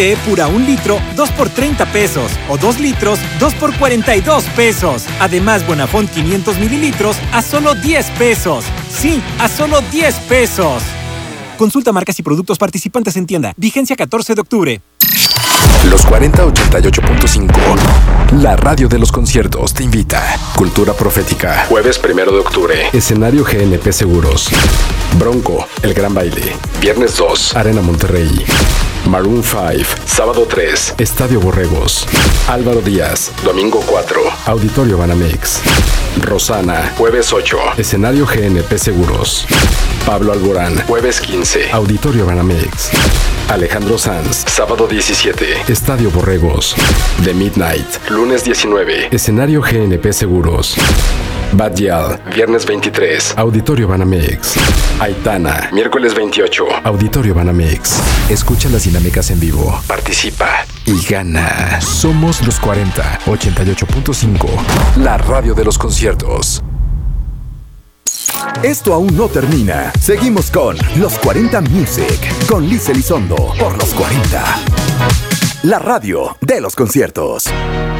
Épura 1 litro, 2 por 30 pesos. O 2 litros, 2 por 42 pesos. Además, Bonafont 500 mililitros a solo 10 pesos. Sí, a solo 10 pesos. Consulta marcas y productos participantes en tienda. Vigencia 14 de octubre. Los 4088.5, la radio de los conciertos, te invita. Cultura Profética, jueves 1 de octubre. Escenario GNP Seguros. Bronco, El Gran Baile. Viernes 2, Arena Monterrey. Maroon 5, sábado 3, Estadio Borregos. Álvaro Díaz, domingo 4, Auditorio Banamex. Rosana, jueves 8, escenario GNP Seguros. Pablo Alborán, jueves 15, Auditorio Banamex. Alejandro Sanz, sábado 17, Estadio Borregos. The Midnight, lunes 19, escenario GNP Seguros. Bad Gyal, viernes 23, Auditorio Banamex. Aitana, miércoles 28, Auditorio Banamex. Escucha las dinámicas en vivo, participa y gana. Somos los 4088.5, la radio de los conciertos. Esto aún no termina. Seguimos con Los 40 Music, con Liz Elizondo, por Los 40. La radio de los conciertos.